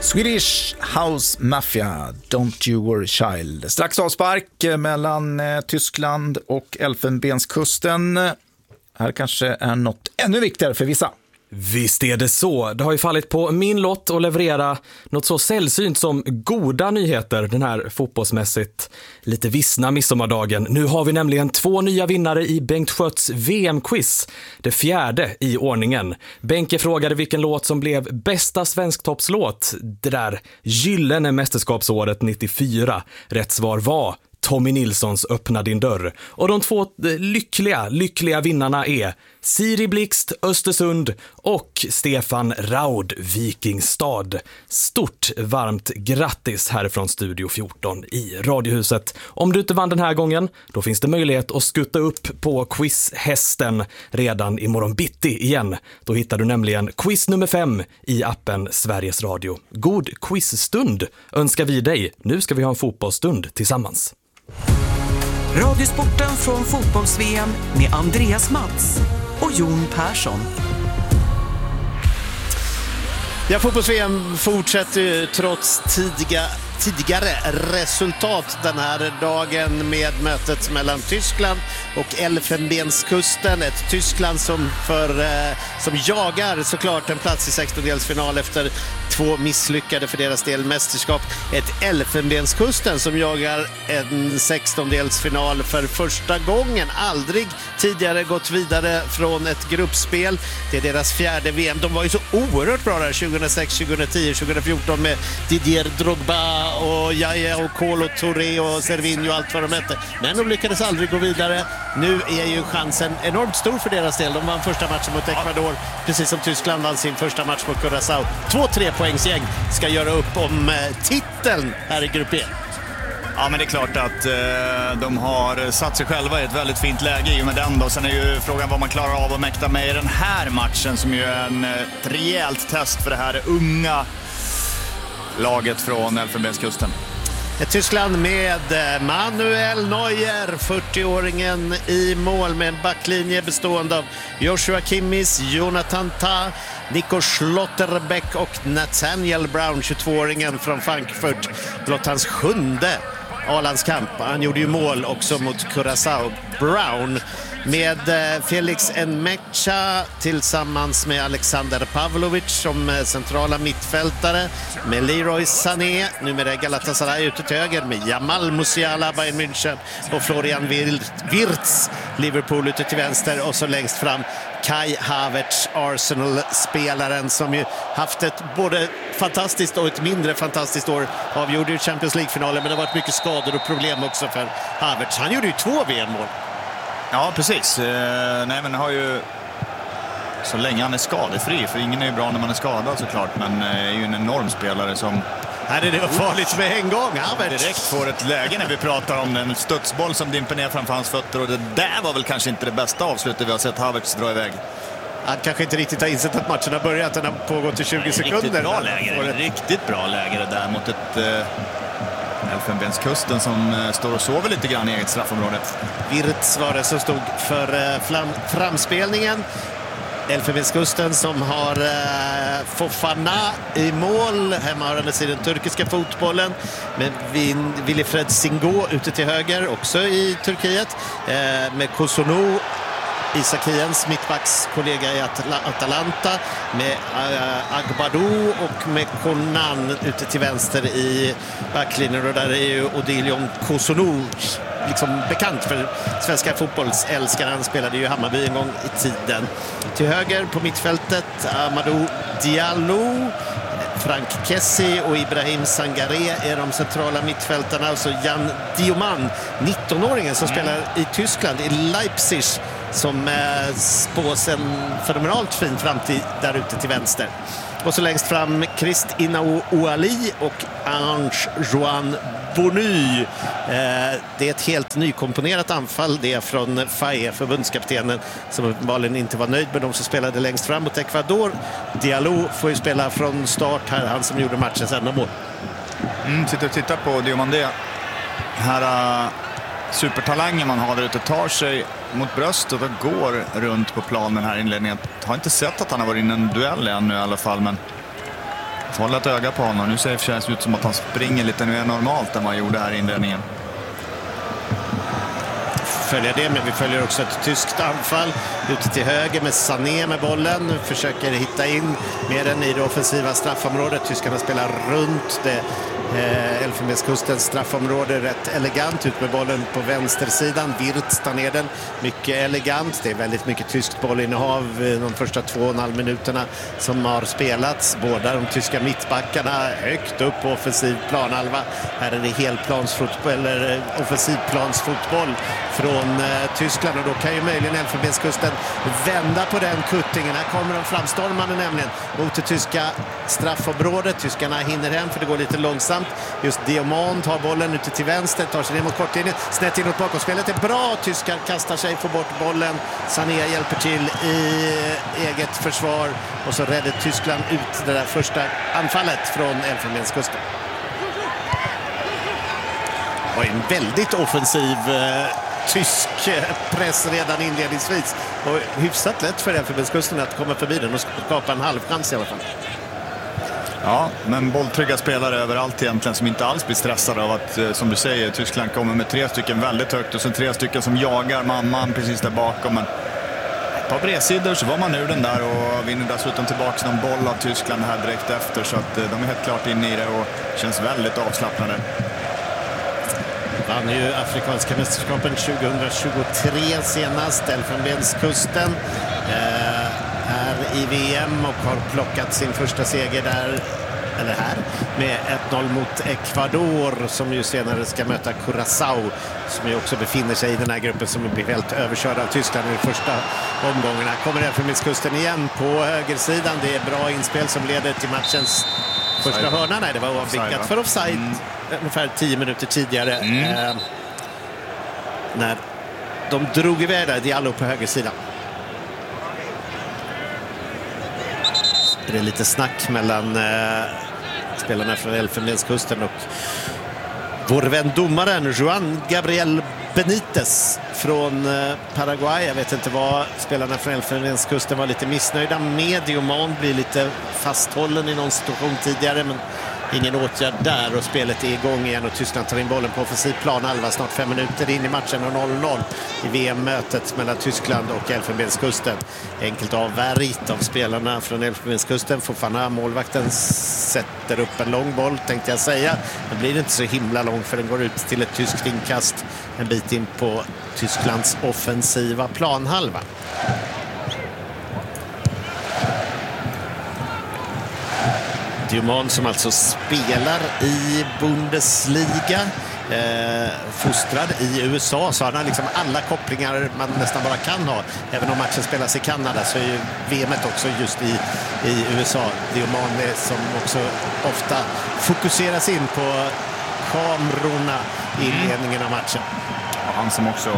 Swedish House Mafia, Don't You Worry Child. Strax avspark mellan Tyskland och Elfenbenskusten. Här kanske är något ännu viktigare för vissa. Visst är det så. Det har ju fallit på min lott att leverera något så sällsynt som goda nyheter den här fotbollsmässigt lite vissna midsommardagen. Nu har vi nämligen 2 nya vinnare i Bengt Schötts VM-quiz. Det 4:e i ordningen. Benke frågade vilken låt som blev bästa svensktoppslåt det där gyllene mästerskapsåret 94. Rätt svar var Tommy Nilssons Öppna din dörr. Och de 2 lyckliga vinnarna är Siri Blixt, Östersund och Stefan Raud, Vikingstad. Stort varmt grattis härifrån Studio 14 i Radiohuset. Om du inte vann den här gången, då finns det möjlighet att skutta upp på quizhästen redan imorgon bitti igen. Då hittar du nämligen quiz nummer 5 i appen Sveriges Radio. God quizstund önskar vi dig. Nu ska vi ha en fotbollsstund tillsammans. Radiosporten från fotbolls-VM med Andreas Mats och Jon Persson. Ja, fotbolls-VM fortsätter trots tidigare resultat den här dagen med mötet mellan Tyskland och Elfenbenskusten. Ett Tyskland som jagar såklart en plats i 16-delsfinal efter 2 misslyckade för deras del mästerskap. Ett Elfenbenskusten som jagar en 16-delsfinal för första gången. Aldrig tidigare gått vidare från ett gruppspel. Det är deras 4:e VM. De var ju så oerhört bra där 2006, 2010, 2014 med Didier Drogba och Yaya och Kolo Touré och Servinho och allt vad de hette. Men de lyckades aldrig gå vidare. Nu är ju chansen enormt stor för deras del. De vann första matchen mot Ecuador, precis som Tyskland vann sin första match mot Curaçao. 2-3 poängsgäng ska göra upp om titeln här i grupp E. Ja, men det är klart att de har satt sig själva i ett väldigt fint läge i och med den då. Sen är ju frågan vad man klarar av att mäkta med i den här matchen som ju är ett rejält test för det här unga laget från Elfenbenskusten. Tyskland med Manuel Neuer, 40-åringen i mål med en backlinje bestående av Joshua Kimmich, Jonathan Tah, Nico Schlotterbeck och Nathaniel Brown, 22-åringen från Frankfurt. Blott hans 7:e A-landskamp. Han gjorde ju mål också mot Curaçao. Brown med Felix Nmecha tillsammans med Alexander Pavlovic som centrala mittfältare, med Leroy Sané, numera Galatasaray ute till höger, med Jamal Musiala, Bayern München, och Florian Wirtz, Liverpool ute till vänster, och så längst fram Kai Havertz, Arsenal-spelaren som ju haft ett både fantastiskt och ett mindre fantastiskt år. Avgjorde ju Champions League-finalen, men det har varit mycket skador och problem också för Havertz. Han gjorde ju 2 VM-mål. Ja, precis. Nej, men har ju så länge han är skadefri, för ingen är ju bra när man är skadad såklart, men är ju en enorm spelare som här är det farligt med en gång. Havertz direkt får ett läge när vi pratar om en studsboll som dimper ner framför hans fötter, och det där var väl kanske inte det bästa avslutet vi har sett Havertz dra iväg. Han kanske inte riktigt har insett att matchen har börjat. Den har pågått i 20 sekunder. Riktigt bra läge det där mot ett Elfenbenskusten som står och sover lite grann i eget straffområde. Wirtz var det som stod för framspelningen. Elfenbenskusten som har Fofana i mål, hemmahörandes i den turkiska fotbollen, med Wilfred Singo ute till höger, också i Turkiet, med Kosunu, Isakiens mittbackskollega i Atalanta, med Agbadou och med Konan ute till vänster i backlinjen, och där är ju Odilion Kosunu liksom bekant för svenska fotbollsälskare. Han spelade ju i Hammarby en gång i tiden. Till höger på mittfältet Amadou Diallo, Frank Kessie och Ibrahim Sangaré är de centrala mittfältarna. Och så Jan Dioman, 19-åringen som spelar i Tyskland, i Leipzig, som spås en fenomenalt fin framtid där ute till vänster. Och så längst fram Christ Ouali och Ange-Joan Bony. Det är ett helt nykomponerat anfall, det är från Faye, förbundskaptenen, som uppenbarligen inte var nöjd med de som spelade längst fram mot Ecuador. Diallo får ju spela från start här, han som gjorde matchens enda mål. Sitter och tittar på Diomandé. Här supertalangen man har där ute tar sig mot bröstet och går runt på planen här i inledningen. Jag har inte sett att han har varit in en duell ännu i alla fall, men hålla ett öga på honom. Nu känns det ut som att han springer lite mer normalt än vad han gjorde här i inledningen. Följer det, men vi följer också ett tyskt anfall ute till höger med Sané med bollen. Försöker hitta in med den i det offensiva straffområdet. Tyskarna spelar runt det. Elfenbenskustens straffområde rätt elegant ut med bollen på vänstersidan. Wirtz tar ner den mycket elegant. Det är väldigt mycket tyskt bollinnehav de första 2,5 minuterna som har spelats. Båda de tyska mittbackarna högt upp på offensiv planhalva. Här är det helplansfotboll eller offensivplansfotboll från Tyskland, och då kan ju möjligen Elfenbenskusten vända på den kuttingen. Här kommer de framstormande nämligen mot det tyska straffområdet. Tyskarna hinner hem för det går lite långsamt. Just Diamond har bollen ute till vänster, tar sig ner mot kortlinjen, snett inåt bakom. Spelet är bra, tyskar kastar sig, får bort bollen. Sané hjälper till i eget försvar och så räddar Tyskland ut det där första anfallet från Elfenbenskusten. Det var en väldigt offensiv tysk press redan inledningsvis. Och hyfsat lätt för Elfenbenskusten att komma förbi den och skapa en halvchans i alla fall. Ja, men bolltrygga spelare överallt egentligen som inte alls blir stressade av att, som du säger, Tyskland kommer med 3 stycken väldigt högt och sen 3 stycken som jagar man precis där bakom. Men ett par bredsidor så var man ur den där och vinner dessutom tillbaka någon boll av Tyskland här direkt efter, så att de är helt klart inne i det och känns väldigt avslappnade. Vann ju Afrikanska mästerskapen 2023 senast. Elfenbenskusten är i VM och har plockat sin första seger där, eller här, med 1-0 mot Ecuador, som ju senare ska möta Curaçao, som ju också befinner sig i den här gruppen som blir helt överkörd av Tyskland i första omgångarna. Kommer Elfenbenskusten igen på högersidan. Det är bra inspel som leder till matchens första hörna. Nej, det var avvinkat för offside ungefär 10 minuter tidigare. När de drog iväg där, Diallo på högersidan. Det är lite snack mellan spelarna från Elfenbenskusten och vår vän domaren Juan Gabriel Benitez från Paraguay. Jag vet inte vad spelarna från Elfenbenskusten var lite missnöjda med. Diamond blir lite fasthållen i någon situation tidigare, men ingen åtgärd där och spelet är igång igen och Tyskland tar in bollen på offensiv plan. Snart 5 minuter in i matchen och 0-0 i VM-mötet mellan Tyskland och Elfenbenskusten. Enkelt avvärjt av spelarna från Elfenbenskusten. Fofana, målvakten, sätter upp en lång boll, tänkte jag säga. Den blir inte så himla lång för den går ut till ett tyskt inkast en bit in på Tysklands offensiva planhalva. Diamond som alltså spelar i Bundesliga, fostrad i USA, så han har liksom alla kopplingar man nästan bara kan ha. Även om matchen spelas i Kanada så är ju VM:et också just i USA. Diamond är som också ofta fokuseras in på kamerorna i inledningen av matchen. Och han som också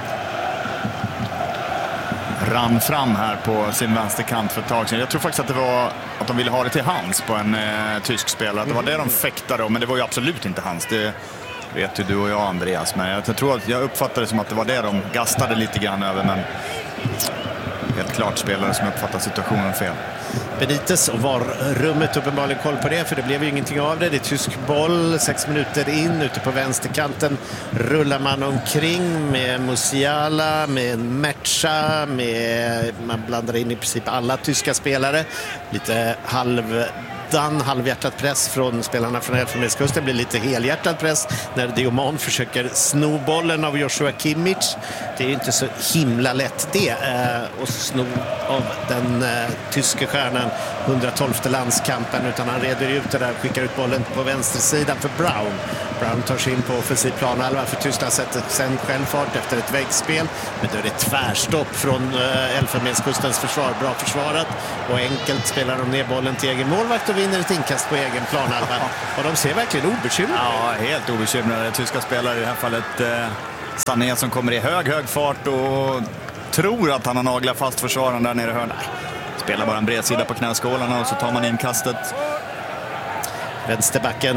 rann fram här på sin vänsterkant för ett tag sedan. Jag tror faktiskt att det var att de ville ha det till hands på en tysk spelare. Att det var det de fäktade om, men det var ju absolut inte hans. Det vet ju du och jag, Andreas. Men jag tror att jag uppfattade det som att det var det de gastade lite grann över, men helt klart spelare som uppfattar situationen fel. Benitez och var rummet uppenbarligen koll på det, för det blev ju ingenting av det. Det är tysk boll, 6 minuter in, ute på vänsterkanten rullar man omkring med Musiala, med Mertza, man blandar in i princip alla tyska spelare. Lite halvhjärtad press från spelarna från Elfenbenskusten, blir lite helhjärtad press när Diamond försöker sno bollen av Joshua Kimmich. Det är ju inte så himla lätt det att sno av den tyska stjärnan 112:e landskampen, utan han reder ut det där, skickar ut bollen på vänstersidan för Brown. Brown tar sig in på offensiv planhalva för Tyskland, sätter sen självfart efter ett väggspel, men då är det tvärstopp från Elfenbenskustens försvar. Bra försvarat och enkelt spelar de ner bollen till egen målvakt och vinner ett inkast på egen planhalva. Och de ser verkligen obekymrade. Ja, helt obekymrade. Tyska spelare, i det här fallet Sané, som kommer i hög fart och tror att han har naglat fast försvararen där nere i hörnet. Spelar bara en bredsida på knäskålarna och så tar man inkastet. Vänsterbacken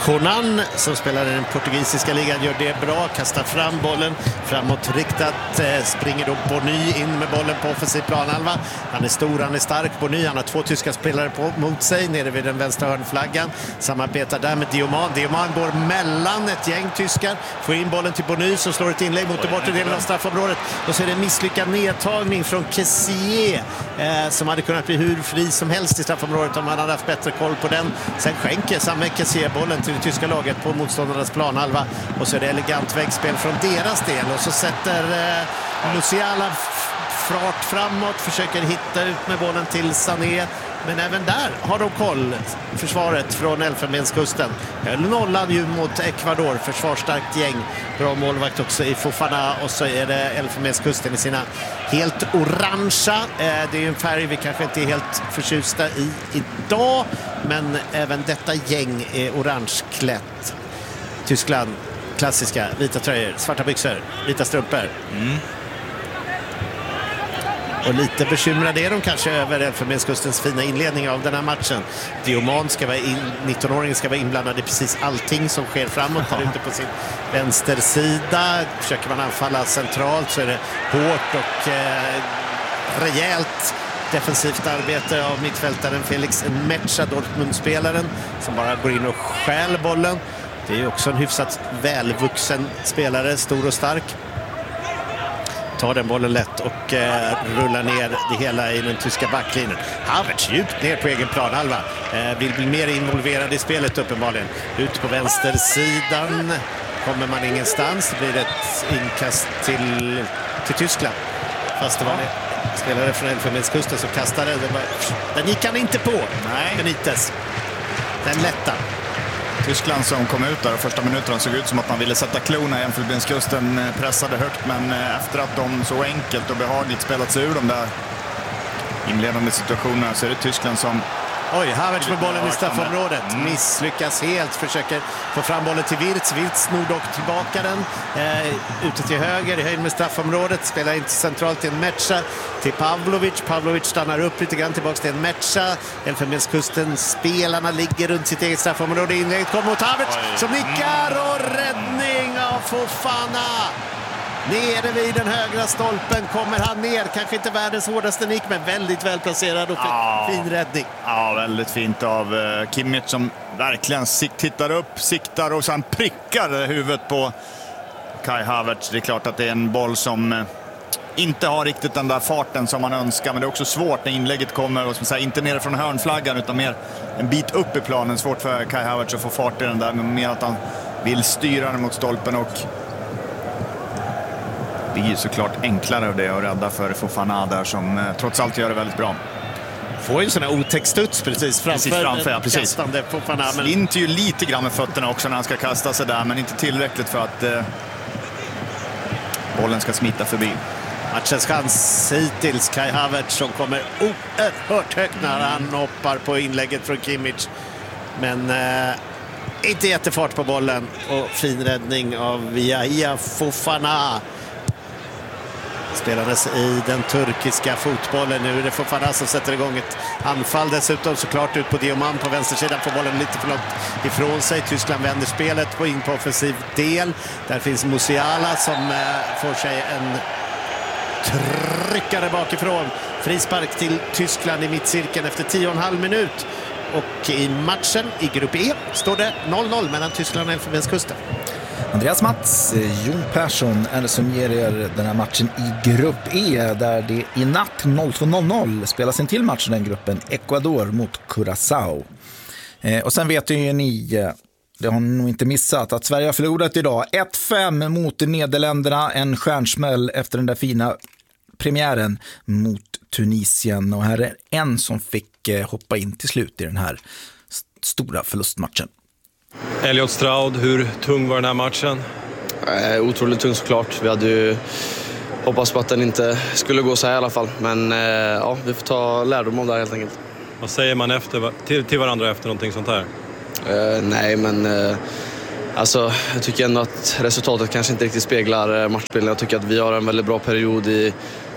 Conan som spelar i den portugisiska ligan gör det bra, kastar fram bollen framåtriktat, springer då Bonny in med bollen på offensiv planhalva. Han är stor, han är stark, Bonny, han har 2 tyska spelare mot sig nere vid den vänstra hörnflaggan, samarbetar där med Dioman går mellan ett gäng tyskar, får in bollen till Bonny som slår ett inlägg mot den bortre delen av straffområdet, och så är det en misslyckad nedtagning från Kessié som hade kunnat bli hur fri som helst i straffområdet om han hade haft bättre koll på den. Sen skänker samma Kessié bollen till det tyska laget på motståndarnas planhalva, och så är det elegant vägspel från deras del, och så sätter Musiala fart framåt, försöker hitta ut med bollen till Sané, men även där har de koll, försvaret från Elfenbenskusten. Höll nollan ju mot Ecuador, försvarsstarkt gäng, bra målvakt också i Fofana, och så är det Elfenbenskusten i sina helt orangea. Det är ju en färg vi kanske inte är helt förtjusta i idag, men även detta gäng är orangeklätt. Tyskland, klassiska vita tröjor, svarta byxor, vita strumpor. Och lite bekymrade är de kanske över Elfenbenskustens fina inledning av den här matchen. Dioman 19-åringen ska vara inblandad i precis allting som sker framåt där ute på sin vänstersida. Försöker man anfalla centralt så är det hårt och rejält defensivt arbete av mittfältaren Felix Mecha, Dortmund-spelaren, som bara går in och stjäl bollen. Det är ju också en hyfsat välvuxen spelare, stor och stark. Tar den bollen lätt och rullar ner det hela i den tyska backlinjen. Havertz djupt ner på egen planhalva. Vill bli mer involverad i spelet uppenbarligen. Ut på vänstersidan kommer man ingenstans. Det blir ett inkast till Tyskland. Fast det var det spelare från Elfenbenskusten som kastade. Den gick han inte på. Nej. Benitez. Den lätta. Tyskland som kom ut där och första minuterna såg ut som att man ville sätta klona i Elfenbenskusten, pressade högt, men efter att de så enkelt och behagligt spelat sig ur de där inledande situationerna så är det Tyskland som... Oj, Havertz med bollen i straffområdet. Misslyckas helt, försöker få fram bollen till Wirtz. Wirtz snor dock tillbaka den. Ute till höger i höjd med straffområdet. Spelar inte centralt till en Mecha. Till Pavlovic. Pavlovic stannar upp lite grann tillbaka till en Mecha. Elfenbenskusten spelarna ligger runt sitt eget straffområde. Inlägget kommer mot Havertz som nickar, och räddning av Fofana. Nere vid den högra stolpen kommer han ner. Kanske inte världens hårdaste nick, men väldigt välplacerad och fin räddning. Ja, väldigt fint av Kimmich som verkligen tittar upp, siktar och sen prickar huvudet på Kai Havertz. Det är klart att det är en boll som inte har riktigt den där farten som man önskar, men det är också svårt när inlägget kommer, och som säger, inte nere från hörnflaggan utan mer en bit upp i planen. Svårt för Kai Havertz att få fart i den där, men mer att han vill styra den mot stolpen, och det är ju såklart enklare av det att rädda för Fofana där som trots allt gör det väldigt bra. Får ju en sån här otäck studs precis framför ja, precis. Kastande Fofana. Men... Slinter ju lite grann med fötterna också när han ska kasta sig där, men inte tillräckligt för att bollen ska smita förbi. Matchens chans hittills, Kai Havertz som kommer oerhört högt när han hoppar på inlägget från Kimmich. Men inte jättefart på bollen, och fin räddning av Yahya Fofana. Spelandes i den turkiska fotbollen. Nu är det Fofana som sätter igång ett anfall. Dessutom såklart ut på Dioman på vänstersidan. Får bollen lite för långt ifrån sig. Tyskland vänder spelet in på offensiv del. Där finns Musiala som får sig en tryckare bakifrån. Frispark till Tyskland i mittcirkeln efter 10,5 minut. Och i matchen i grupp E står det 0-0 mellan Tyskland och Elfenbenskusten. Andreas Mats, Jon Persson är det som ger er den här matchen i grupp E, där det i natt 02.00 spelas en till match i den gruppen, Ecuador mot Curaçao. Och sen vet ju ni, det har ni nog inte missat, att Sverige har förlorat idag 1-5 mot Nederländerna, en stjärnsmäll efter den där fina premiären mot Tunisien. Och här är en som fick hoppa in till slut i den här stora förlustmatchen. Elliot Stroud, hur tung var den här matchen? Otroligt tung såklart. Vi hade ju hoppats på att den inte skulle gå så här i alla fall. Men ja, vi får ta lärdom om det helt enkelt. Vad säger man till varandra efter någonting sånt här? Nej, men alltså, jag tycker ändå att resultatet kanske inte riktigt speglar matchbilden. Jag tycker att vi har en väldigt bra period i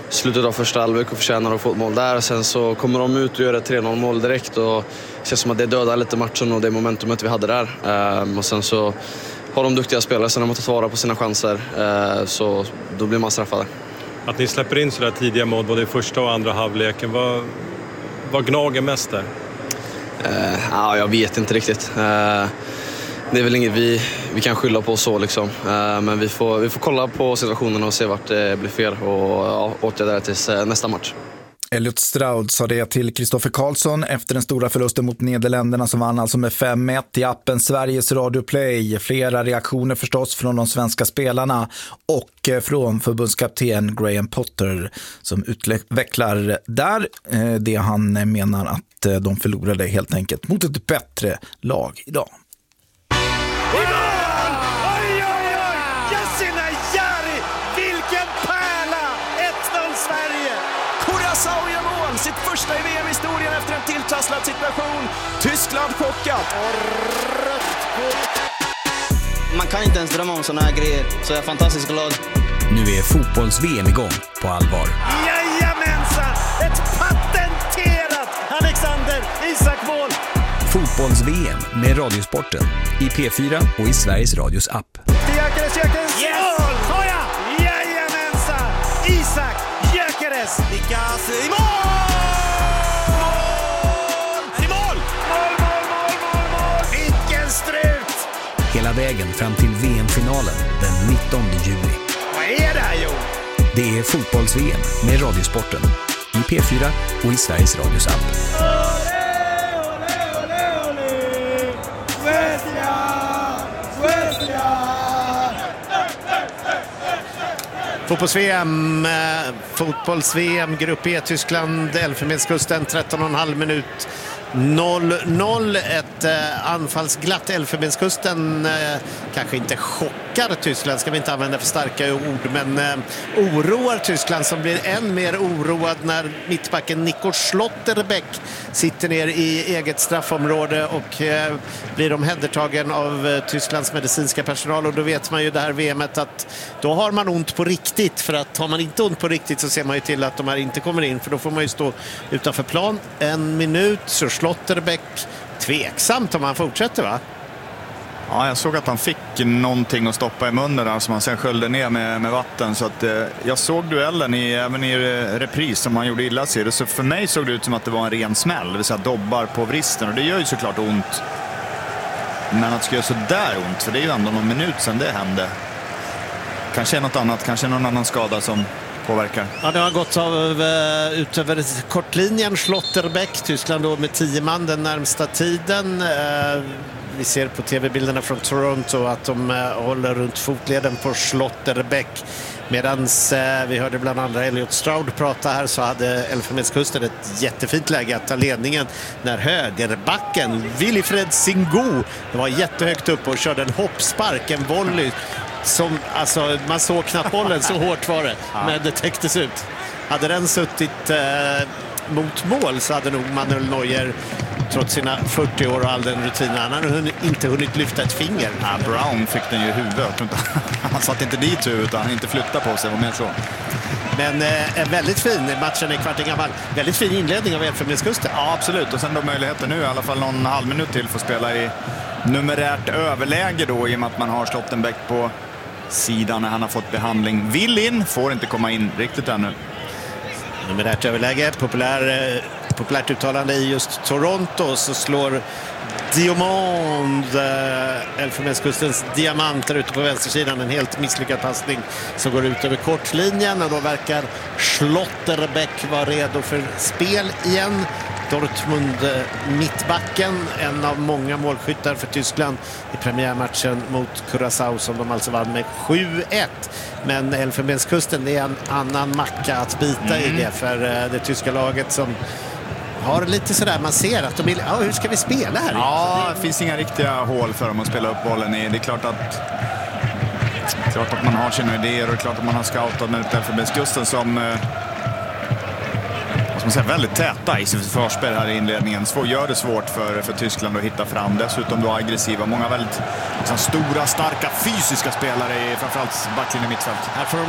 slutet av första halvlek och förtjänar att få ett mål där. Sen så kommer de ut och gör ett 3-0 mål direkt och det känns som att det dödar lite matchen och det momentumet vi hade där. Och sen så har de duktiga spelare som de har tagit vara på sina chanser, så då blir man straffade. Att ni släpper in så där tidiga mål både i första och andra halvleken, vad gnager mest där? Jag vet inte riktigt. Det är väl inget vi kan skylla på så liksom. Men vi får kolla på situationen och se vart det blir fel och åtgärda det tills nästa match. Elliot Stroud sa det till Kristoffer Karlsson efter den stora förlusten mot Nederländerna som vann alltså med 5-1 i appen Sveriges Radio Play. Flera reaktioner förstås från de svenska spelarna och från förbundskapten Graham Potter som utvecklar där det han menar att de förlorade helt enkelt mot ett bättre lag idag. Sitt första i VM-historien efter en tilltasslad situation. Tyskland chockat. Man kan inte ens drömma om såna här grejer. Så jag är fantastiskt glad. Nu är fotbolls-VM igång på allvar. Jajamensan! Ett patenterat Alexander Isak-mål. Fotbolls-VM med Radiosporten i P4 och i Sveriges Radios app. Gyökeres! Yes! Mål! Koja! Jajamensan! Isak Gyökeres! Lyckas i mål! Hela vägen fram till VM-finalen den 19 juli. Vad är det här, Jo? Det är fotbolls-VM med Radiosporten i P4 och i Sveriges Radios app. Fotbolls-VM, Grupp E, Tyskland, Elfenbenskusten, 13,5 minut. 0-0, ett anfallsglatt Elfenbenskusten kanske inte chockar Tyskland, ska vi inte använda för starka ord, men oroar Tyskland som blir än mer oroad när mittbacken Nico Schlotterbeck sitter ner i eget straffområde och blir omhändertagen av Tysklands medicinska personal, och då vet man ju det här VMet att då har man ont på riktigt, för att har man inte ont på riktigt så ser man ju till att de här inte kommer in, för då får man ju stå utanför plan en minut. Så Schlotterbeck tveksamt om han fortsätter, va? Ja, jag såg att han fick någonting att stoppa i munnen där som han sen sköljde ner med vatten. Så att, jag såg duellen även i repris som han gjorde illa sig. Så för mig såg det ut som att det var en ren smäll, det vill säga dobbar på vristen. Och det gör ju såklart ont. Men att det ska göra så där ont, för det är ju ändå någon minut sedan det hände. Kanske något annat, kanske någon annan skada som påverkar. Ja, det har gått av utöver kortlinjen. Schlotterbeck, Tyskland då med 10 man den närmsta tiden. Vi ser på tv-bilderna från Toronto att de håller runt fotleden på Schlotterbeck. Medan vi hörde bland andra Elliot Stroud prata här, så hade Elfenbenskusten ett jättefint läge att ta ledningen när högerbacken Wilfried Singo var jättehögt upp och körde en hoppspark, en volley som, alltså, man såg knappt bollen, så hårt var det, men det täcktes ut. Hade den suttit mot mål så hade nog Manuel Neuer, trots sina 40 år och all den rutinen, han hade inte hunnit lyfta ett finger. Ja, Brown fick den ju i huvudet. Han satt inte dit utan han inte flyttade på sig, var mer så. Men väldigt fin, matchen är kvart gammal. Väldigt fin inledning av Elfenbenskusten. Ja, absolut. Och sen då möjligheten nu i alla fall någon halv minut till för att spela i numerärt överläge då, i och med att man har Schlotterbeck på sidan när han har fått behandling. Vill in, får inte komma in riktigt ännu. Numerärt överläge, populärt uttalande i just Toronto, så slår Diamond, Elfenbenskustens diamanter ute på vänstersidan, en helt misslyckad passning som går ut över kortlinjen, och då verkar Schlotterbeck vara redo för spel igen. Dortmund mittbacken, en av många målskyttar för Tyskland i premiärmatchen mot Curaçao som de alltså vann med 7-1. Men Elfenbenskusten, det är en annan macka att bita i det för det tyska laget som har lite sådär, man ser att de vill, ja, hur ska vi spela här? Ja, det finns inga riktiga hål för dem att spela upp bollen i. Det är klart att man har sina idéer, och det är klart att man har scoutat med Elfenbenskusten som väldigt täta i sitt förspel här i inledningen. Gör det svårt för Tyskland att hitta fram. Dessutom då aggressiva. Många väldigt stora, starka, fysiska spelare i framförallt backlinjen i mittfält. Här får de